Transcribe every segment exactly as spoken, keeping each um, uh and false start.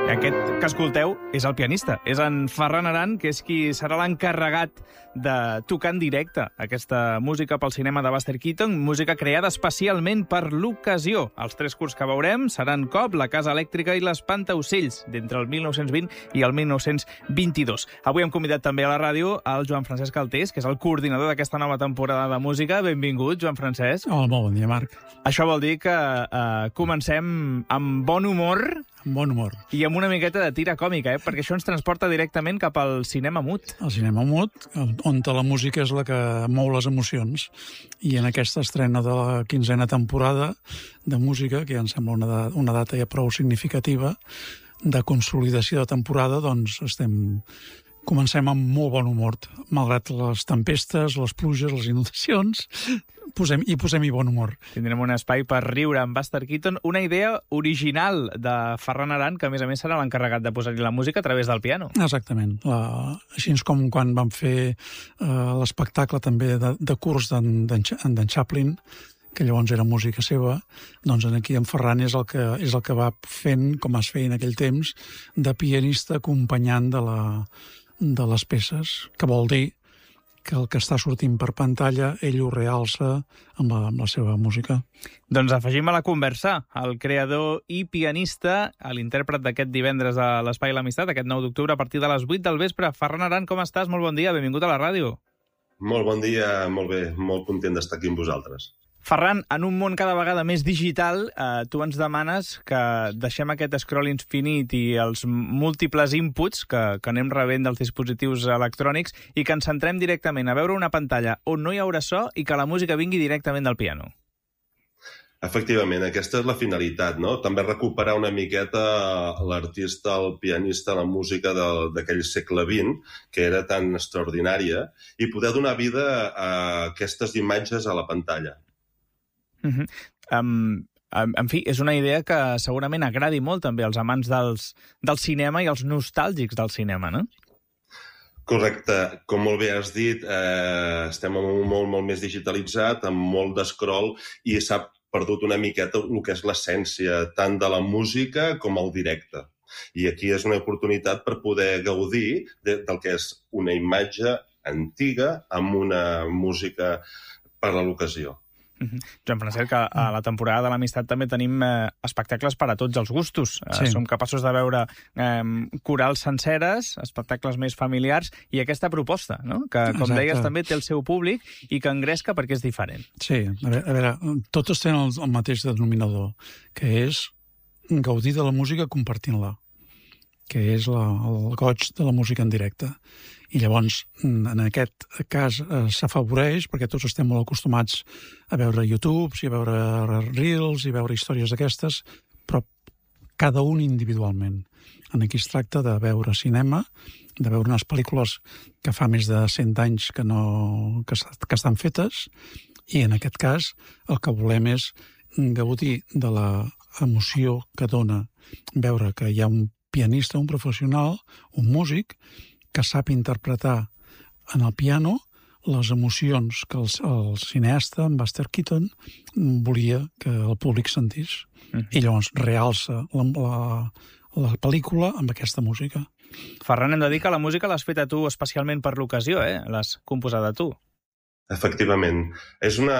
Aquest que escolteu és el pianista, és en Ferran Aran, que és qui serà l'encarregat de tocar en directe aquesta música pel cinema de Buster Keaton, música creada especialment per l'ocasió. Els tres curts que veurem seran Cop, La casa elèctrica i l'Espantaocells, d'entre el mil nou-cents vint i el mil nou-cents vint-i-dos. Avui hem convidat també a la ràdio el Joan Francesc Altés, que és el coordinador d'aquesta nova temporada de música. Benvingut, Joan Francesc. Hola, molt bon dia, Marc. Això vol dir que eh, comencem amb bon humor, amb bon humor. I amb una miqueta de tira còmica, eh? Perquè això ens transporta directament cap al cinema mut. El cinema mut, on la música és la que mou les emocions. I en aquesta estrena de la quinzena temporada de música, que ja em sembla una, una data ja prou significativa, de consolidació de temporada, doncs estem... Comencem amb molt bon humor, malgrat les tempestes, les pluges, les inundacions, posem, i posem-hi bon humor. Tindrem un espai per riure amb Buster Keaton, una idea original de Ferran Aran, que a més a més serà l'encarregat de posar-hi la música a través del piano. Exactament. La, així com quan vam fer uh, l'espectacle també de, de curs d'en Chaplin, que llavors era música seva, doncs aquí en Ferran és el que, és el que va fent, com es feia en aquell temps, de pianista acompanyant de la... de les peces, que vol dir que el que està sortint per pantalla ell ho realça amb la, amb la seva música. Doncs afegim a la conversa el creador i pianista, l'intèrpret d'aquest divendres a l'Espai l'Amistat, aquest nou d'octubre a partir de les vuit del vespre. Ferran Aran, com estàs? Molt bon dia, benvingut a la ràdio. Molt bon dia, molt bé, molt content d'estar aquí amb vosaltres. Ferran, en un món cada vegada més digital, eh, tu ens demanes que deixem aquest scroll infinit i els múltiples inputs que, que anem rebent dels dispositius electrònics i que ens centrem directament a veure una pantalla on no hi haurà so i que la música vingui directament del piano. Efectivament, aquesta és la finalitat, no? També recuperar una miqueta l'artista, el pianista, la música d'aquell segle vint, que era tan extraordinària, i poder donar vida a aquestes imatges a la pantalla. Uh-huh. um, en fi, és una idea que segurament agradi molt també als amants dels, del cinema i als nostàlgics del cinema, no? Correcte. Com molt bé has dit, eh, estem en un món molt més digitalitzat, amb molt d'escroll, i s'ha perdut una miqueta el que és l'essència tant de la música com el directe. I aquí és una oportunitat per poder gaudir de, del que és una imatge antiga amb una música per a l'ocasió. Uh-huh. Joan Francesc, que a la temporada de l'Amistat també tenim eh, espectacles per a tots els gustos. Sí. Eh, som capaços de veure eh, corals senceres, espectacles més familiars, i aquesta proposta, no? Que, com Exacte. Deies, també té el seu públic i que engresca perquè és diferent. Sí, a veure, a veure totes tenen el, el mateix denominador, que és gaudir de la música compartint-la, que és la, el goig de la música en directe. I llavors, en aquest cas, eh, s'afavoreix, perquè tots estem molt acostumats a veure YouTube, i a veure Reels, i veure històries d'aquestes, però cada un individualment. Aquí es tracta de veure cinema, de veure unes pel·lícules que fa més de cent anys que, no, que, que estan fetes, i en aquest cas el que volem és gaudir de l'emoció que dona veure que hi ha un pianista, un professional, un músic, que sap interpretar en el piano les emocions que el, el cineasta, en Buster Keaton, volia que el públic sentís. Mm-hmm. I llavors realça la, la, la pel·lícula amb aquesta música. Ferran, hem de dir que la música l'has feta tu especialment per l'ocasió, eh? L'has composada tu. Efectivament. És una,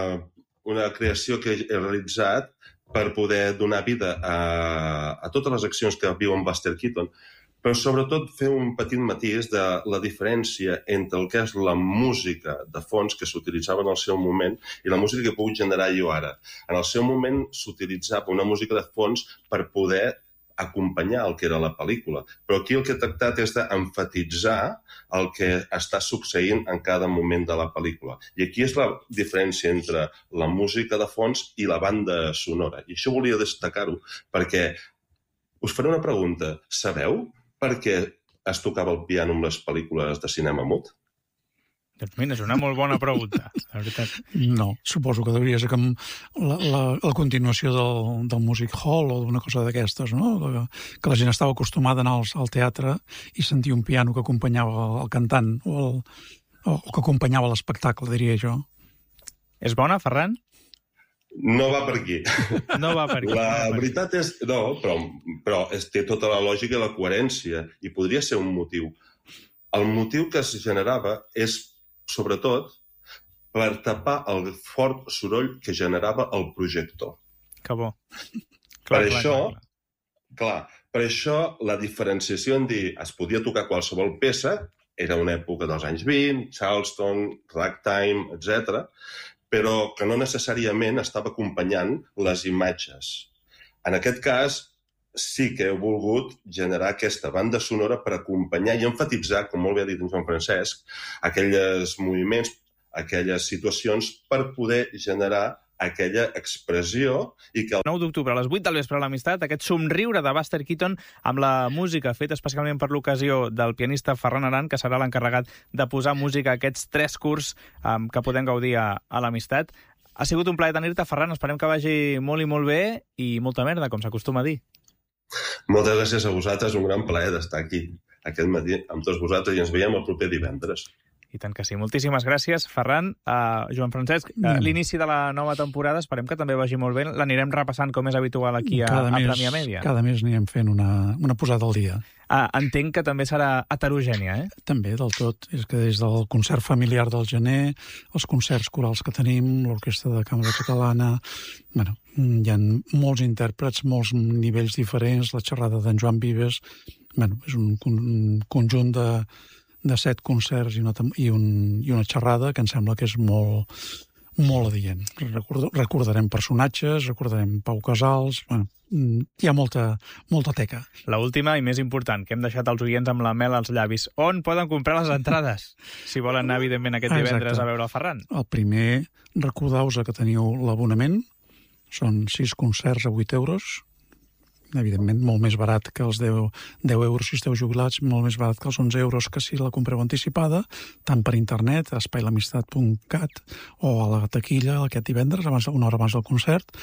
una creació que he realitzat per poder donar vida a, a totes les accions que viu en Buster Keaton, però sobretot fer un petit matís de la diferència entre el que és la música de fons que s'utilitzava en el seu moment i la música que puc generar jo ara. En el seu moment s'utilitzava una música de fons per poder acompanyar el que era la pel·lícula, però aquí el que he tractat és d'emfatitzar el que està succeint en cada moment de la pel·lícula. I aquí és la diferència entre la música de fons i la banda sonora. I això volia destacar-ho, perquè us faré una pregunta. Sabeu per què es tocava el piano en les pel·lícules de cinema mut? Doncs mira, és una molt bona pregunta, la veritat. No, suposo que hauria de ser com la, la, la continuació del, del music hall o d'una cosa d'aquestes, no? Que la gent estava acostumada a anar al, al teatre i sentir un piano que acompanyava el cantant o, el, o que acompanyava l'espectacle, diria jo. És bona, Ferran? No va per aquí. No va per aquí. La no veritat és... No, però, però és, té tota la lògica i la coherència, i podria ser un motiu. El motiu que es generava és, sobretot, per tapar el fort soroll que generava el projector. Que bo. Per Clar, clar, això, clar, clar. clar, per això la diferenciació en dir es podia tocar qualsevol peça, era una època dels anys vint, Charleston, ragtime, etcètera, però que no necessàriament estava acompanyant les imatges. En aquest cas, sí que he volgut generar aquesta banda sonora per acompanyar i enfatitzar, com molt bé ha dit en Joan Francesc, aquells moviments, aquelles situacions per poder generar aquella expressió i que... El nou d'octubre, a les vuit del vespre a l'Amistat, aquest somriure de Buster Keaton amb la música feta especialment per l'ocasió del pianista Ferran Aran, que serà l'encarregat de posar música a aquests tres curs um, que podem gaudir a, a l'Amistat. Ha sigut un plaer tenir-te, Ferran. Esperem que vagi molt i molt bé i molta merda, com s'acostuma a dir. Moltes gràcies a vosaltres. Un gran plaer d'estar aquí aquest matí amb tots vosaltres i ens veiem el proper divendres. I tant que sí. Moltíssimes gràcies, Ferran. Uh, Joan Francesc, uh, l'inici de la nova temporada esperem que també vagi molt bé. L'anirem repassant com és habitual aquí a, a Premià Mèdia. Cada mes anirem fent una, una posada al dia. Uh, entenc que també serà heterogènia, eh? També, del tot. És que des del concert familiar del gener, els concerts corals que tenim, l'Orquestra de Cambra Catalana... Bueno, hi ha molts intèrprets, molts nivells diferents, la xerrada d'en Joan Vives... Bueno, és un, un conjunt de... de set concerts i una, i, un, i una xerrada que em sembla que és molt, molt adient. Record, recordarem personatges, recordarem Pau Casals... Bueno, hi ha molta, molta teca. La última i més important, que hem deixat els oients amb la mel als llavis. On poden comprar les entrades? Si volen anar, evidentment, aquest divendres Exacte. A veure el Ferran. El primer, recordeu-vos que teniu l'abonament. Són sis concerts a vuit euros. Evidentment, molt més barat que els deu euros si esteu jubilats, molt més barat que els onze euros que si la compreu anticipada, tant per internet, a espai l'amistat punt cat o a la taquilla aquest divendres, abans, una hora abans del concert.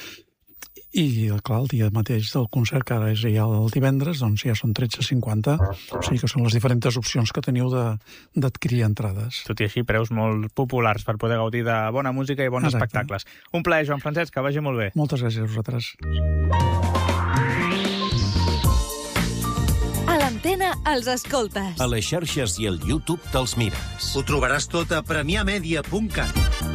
I, clar, el dia mateix del concert, que ara és ja el divendres, doncs ja són tretze cinquanta, o sigui que són les diferents opcions que teniu d'adquirir entrades. Tot i així, preus molt populars per poder gaudir de bona música i bons Exacte. Espectacles. Un plaer, Joan Francesc, que vagi molt bé. Moltes gràcies a vosaltres. A l'antena els escoltes. A les xarxes i al YouTube te'ls mires. Ho trobaràs tot a premià media punt cat.